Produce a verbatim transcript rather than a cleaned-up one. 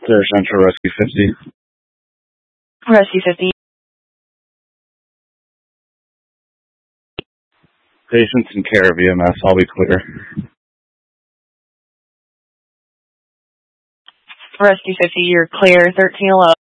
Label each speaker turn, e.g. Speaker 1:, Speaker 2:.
Speaker 1: Clear Central Rescue fifty.
Speaker 2: Rescue fifty.
Speaker 1: Patients in care of E M S, I'll be clear.
Speaker 2: Rescue fifty, you're clear, thirteen eleven.